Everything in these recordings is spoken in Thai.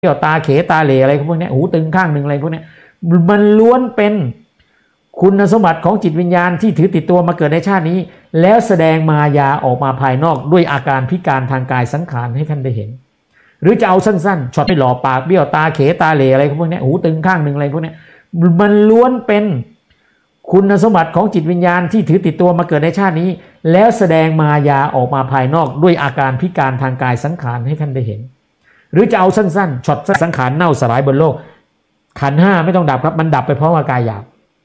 เกี่ยวตาเขตาเหล่อะไรพวกนี้หูตึงข้างหนึ่งอะไรพวกนี้มันล้วนเป็นคุณสมบัติของจิตวิญญาณที่ถือติดตัวมาเกิดในชาตินี้แล้วแสดงมายาออกมาภายนอกด้วยอาการพิการทางกายสังขารให้ท่านได้เห็นหรือจะเอาสั้นๆช็อตไม่หล่อปากเบี้ยวตาเขตาเหล่อะไรพวกนี้หูตึงข้างหนึ่งอะไรพวกนี้มันล้วนเป็นคุณสมบัติของจิตวิญญาณที่ถือติดตัวมาเกิดในชาตินี้แล้วแสดงมายาออกมาภายนอกด้วยอาการพิการทางกายสังขารให้ท่านได้เห็นหรือจะเอาสั้นๆช็อตสังขารเน่าสลายบนโลกขันธ์ห้าไม่ต้องดับครับมันดับไปพร้อมกับกายหยาบ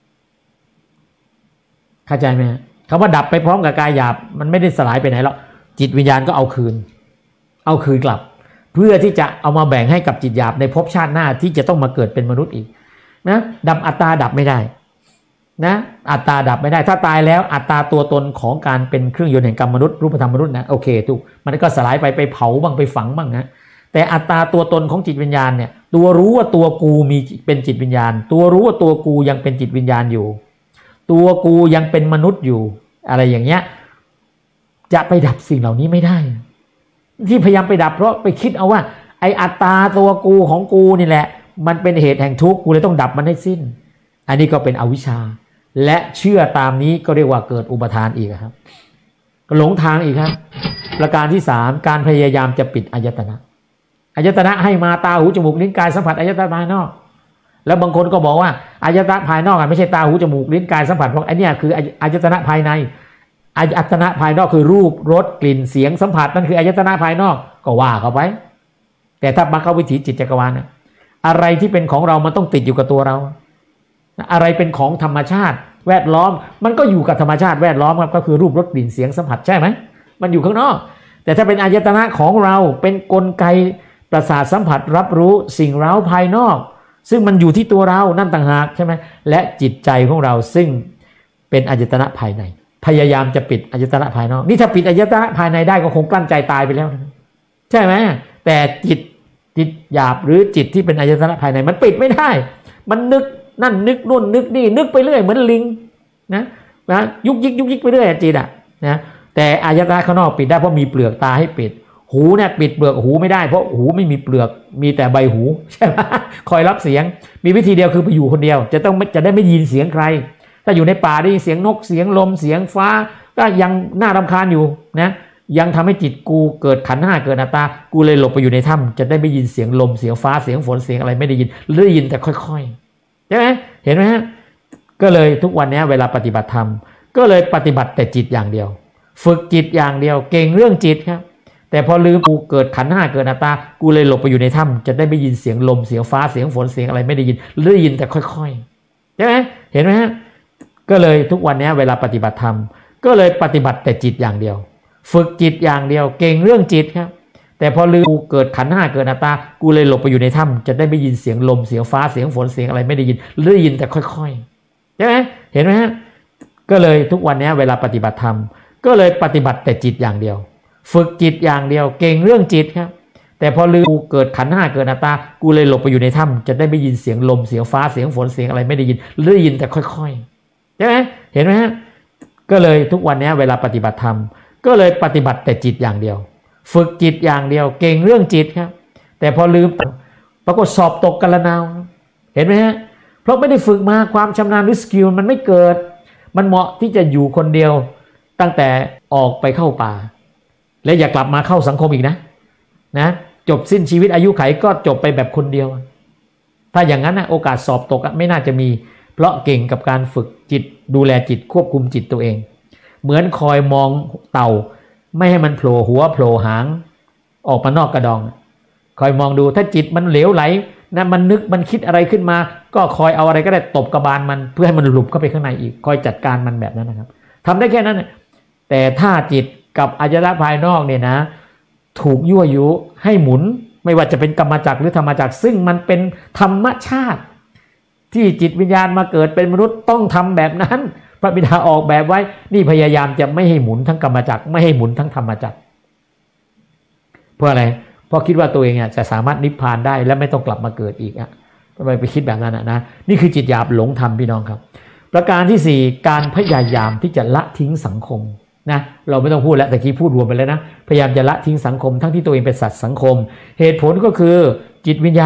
เข้าใจไหมคำว่าดับไปพร้อมกับกายหยาบมันไม่ได้สลายไปไหนหรอกจิตวิญญาณก็เอาคืนกลับเพื่อที่จะเอามาแบ่งให้กับจิตหยาบในภพชาติหน้าที่จะต้องมาเกิดเป็นมนุษย์อีกนะดับอัตตาดับไม่ได้นะอัตตาดับไม่ได้ถ้าตายแล้วอัตตาตัวตนของการเป็นเครื่องยนต์แห่งกรรมมนุษย์รูปธรรมมนุษย์นะโอเคถูกมันก็สลายไปเผาบ้างไปฝังบ้างนะแต่อัตตาตัวตนของจิตวิญญาณเนี่ยตัวรู้ว่าตัวกูมีเป็นจิตวิญญาณตัวรู้ว่าตัวกูยังเป็นจิตวิญญาณอยู่ตัวกูยังเป็นมนุษย์อยู่อะไรอย่างเงี้ยจะไปดับสิ่งเหล่านี้ไม่ได้ที่พยายามไปดับเพราะไปคิดเอาว่าไอ้อัตตาตัวกูของกูนี่แหละมันเป็นเหตุแห่งทุกข์กูเลยต้องดับมันให้สิ้นอันนี้ก็เป็นอวิชชาและเชื่อตามนี้ก็เรียกว่าเกิดอุปทานอีกครับก็หลงทางอีกครับประการที่3การพยายามจะปิดอายตนะให้มาตาหูจมูกลิ้นกายสัมผัสอายตนะภายนอกแล้วบางคนก็บอกว่าอายตนะภายนอกไม่ใช่ตาหูจมูกลิ้นกายสัมผัสเพราะไอ้นี่คืออายตนะภายในอายตนะภายนอกคือรูปรสกลิ่นเสียงสัมผัสนั่นคืออายตนะภายนอกก็ว่าเข้าไปแต่ถ้ามาเข้าวิถีจิตจักรวาลอะไรที่เป็นของเรามันต้องติดอยู่กับตัวเราอะไรเป็นของธรรมชาติแวดล้อมมันก็อยู่กับธรรมชาติแวดล้อมครับก็คือรูปรสกลิ่นเสียงสัมผัสใช่ไหมมันอยู่ข้างนอกแต่ถ้าเป็นอายตนะของเราเป็นกลไกประสาทสัมผัสรับรู้สิ่งเร้าภายนอกซึ่งมันอยู่ที่ตัวเรานั่นต่างหากใช่ไหมและจิตใจของเราซึ่งเป็นอายตนะภายในพยายามจะปิดอายตนะภายนอกนี่ถ้าปิดอายตนะภายในได้ก็คงกลั้นใจตายไปแล้วใช่ไหมแต่จิตหยาบหรือจิตที่เป็นอายตนะภายในมันปิดไม่ได้มันนึกนั่นนึกนู่นนึกนี่นึกไปเรื่อยเหมือนลิงนะยุกยิกไปเรื่อยจิตนะแต่อายตนะข้างนอกปิดได้เพราะมีเปลือกตาให้ปิดหูเนี่ยปิดเปลือกหูไม่ได้เพราะหูไม่มีเปลือกมีแต่ใบหูใช่ไหมคอยรับเสียงมีวิธีเดียวคือไปอยู่คนเดียวจะได้ไม่ยินเสียงใครถ้าอยู่ในป่าได้ยินเสียงนกเสียงลมเสียงฟ้าก็ยังน่ารำคาญอยู่นะยังทำให้จิตกูเกิดขันธ์ห้าเกิดอัตตากูเลยหลบไปอยู่ในถ้ำจะได้ไม่ยินเสียงลมเสียงฟ้าเสียงฝนเสียงอะไรไม่ได้ยินได้ยินแต่ค่อยๆใช่ไหมเห็นไหมฮะก็เลยทุกวันนี้เวลาปฏิบัติธรรมก็เลยปฏิบัติแต่จิตอย่างเดียวฝึกจิตอย่างเดียวเก่งเรื่องจิตครับแต่พอลืมกูเกิดขันธ์ห้าเกิดอัตตากูเลยหลบไปอยู่ในถ้ำจะได้ไม่ยินเสียงลมเสียงฟ้าเสียงฝนเสียงอะไรไม่ได้ยินได้ยินแต่ค่อยๆใช่ไหมเห็นไหมฮะก็เลยทุกวันนี้เวลาปฏิบัติธรรมก็เลยปฏิบัติแต่จิตอย่างเดียวฝึกจิตอย่างเดียวเก่งเรื่องจิตครับแต่พอลืมกูเกิดขันธ์ห้าเกิดอัตตากูเลยหลบไปอยู่ในถ้ำจะได้ไม่ยินเสียงลมเสียงฟ้าเสียงฝนเสียงอะไรไม่ได้ยินได้ยินแต่ค่อยๆใช่ไหมเห็นไหมฮะก็เลยทุกวันนี้เวลาปฏิบัติธรรมก็เลยปฏิบัติแต่จิตอย่างเดียวฝึกจิตอย่างเดียวเก่งเรื่องจิตครับแต่พอลืมกูเกิดขันธ์ห้าเกิดอัตตากูเลยหลบไปอยู่ในถ้ำจะได้ไม่ยินเสียงลมเสียงฟ้าเสียงฝนเสียงอะไรไม่ได้ยินได้ยินแต่ค่อยๆใช่ไหมเห็นไหมฮะก็เลยทุกวันนี้เวลาปฏิบัติธรรมก็เลยปฏิบัติแต่จิตอย่างเดียวฝึกจิตอย่างเดียวเก่งเรื่องจิตครับแต่พอลืมปรากฏสอบตกกันละนาวเห็นไหมฮะเพราะไม่ได้ฝึกมาความชำนาญหรือสกิลมันไม่เกิดมันเหมาะที่จะอยู่คนเดียวตั้งแต่ออกไปเข้าป่าและอย่ากลับมาเข้าสังคมอีกนะจบสิ้นชีวิตอายุไขก็จบไปแบบคนเดียวถ้าอย่างนั้นนะโอกาสสอบตกไม่น่าจะมีเพราะเก่งกับการฝึกจิตดูแลจิตควบคุมจิตตัวเองเหมือนคอยมองเต่าไม่ให้มันโผล่หัวโผล่หางออกมานอกกระดองคอยมองดูถ้าจิตมันเหลวไหลนะมันนึกมันคิดอะไรขึ้นมาก็คอยเอาอะไรก็ได้ตบกระบาลมันเพื่อให้มันหลุดเข้าไปข้างในอีกคอยจัดการมันแบบนั้นนะครับทำได้แค่นั้นแต่ถ้าจิตกับอายตนะภายนอกเนี่ยนะถูกยั่วยุให้หมุนไม่ว่าจะเป็นกรรมจักรหรือธรรมจักรซึ่งมันเป็นธรรมชาติที่จิตวิญญาณมาเกิดเป็นมนุษย์ต้องทำแบบนั้นพระบิดาออกแบบไว้นี่พยายามจะไม่ให้หมุนทั้งกรรมจักรไม่ให้หมุนทั้งธรรมจักรเพราะอะไรเพราะคิดว่าตัวเองจะสามารถนิพพานได้และไม่ต้องกลับมาเกิดอีกทำไมไปคิดแบบนั้นนะนี่คือจิตหยาบหลงธรรมพี่น้องครับประการที่4การพยายามที่จะละทิ้งสังคมนะเราไม่ต้องพูดแล้วแต่กี้พูดรวมไปแล้วนะพยายามจะละทิ้งสังคมทั้งที่ตัวเองเป็นสัตว์สังคมเหตุผลก็คือจิตวิญญาณ